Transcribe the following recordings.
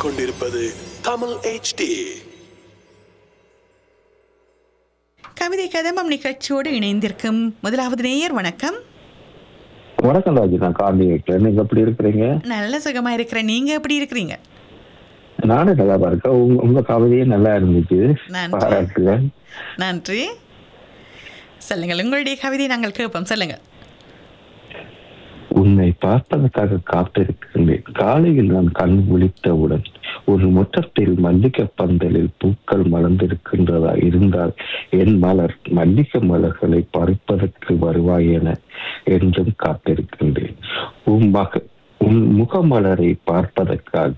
கேட்டுக்கொண்டிருப்பது தமிழ் HD. கவிதை கதம்பம் நிகழ்ச்சியோடு இணைந்திருக்கும் முதலாவது நேயர். வணக்கம். வணக்கம் ராஜி, நான் காந்தி இருக்கிறேன். நீங்க எப்படி இருக்கிறீங்க? நல்ல சுகமா இருக்கிறேன். நீங்க எப்படி இருக்கிறீங்க? நானும் நல்லா இருக்கேன். உங்க கவிதையே நல்லா இருந்துச்சு, நன்றி. பாராட்டுகிறேன். நன்றி. சொல்லுங்கள், உங்களுடைய கவிதை நாங்கள் கேட்போம். சொல்லுங்க. உன்னை பார்ப்பதற்காக காத்திருக்கின்றேன். காலையில் நான் கண் விழித்தவுடன் ஒரு முற்றத்தில் மல்லிகை பந்தலில் பூக்கள் மலர்ந்திருக்கின்றதா இருந்தால் என் மலர் மல்லிகை மலர்களை பறிப்பதற்கு வருவாய் என என்றும் காத்திருக்கின்றேன். உன் முகமலரை பார்ப்பதற்காக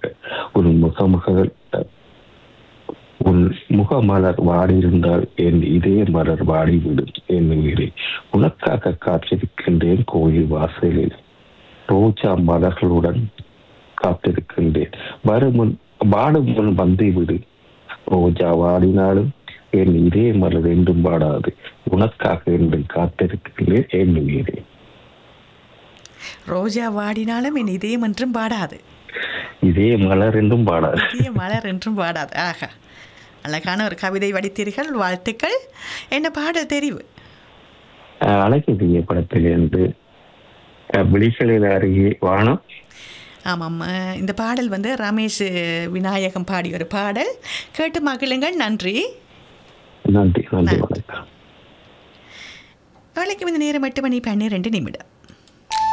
உன் முகமலர் வாடியிருந்தால் என் இதய மலர் வாடிவிடும் என்கிறேன். உனக்காக காத்திருக்கின்றேன் கோயில் வாசலில் ரோஜா மலர்களுடன் காத்திருக்கின்றேன். வாடும் முன் வந்துவிடு. ரோஜா வாடினாலும் என் இதய மலர் என்றும் வாடாது. உனக்காக என்று காத்திருக்கின்றேன் என்கிறேன். ரோஜா வாடினாலும் என் இதயம் என்றும் பாடாது. இதே மலர் என்றும் பாடாது. இதய மலர் என்றும் பாடாது. ஆகா, அழகான ஒரு கவிதை வடித்தீர்கள். வாழ்த்துக்கள். என்ன பாடல் தெரிவு? அழகிய படத்திலிருந்து விழிகளில் அருகே வானம். ஆமாம், இந்த பாடல் வந்து ரமேஷ் விநாயகம் பாடிய ஒரு பாடல். கேட்டு மகிழுங்கள். நன்றி. நன்றி. நன்றி. வணக்கம். வேலைக்கு இந்த நேரம் 8:12 நிமிடம்.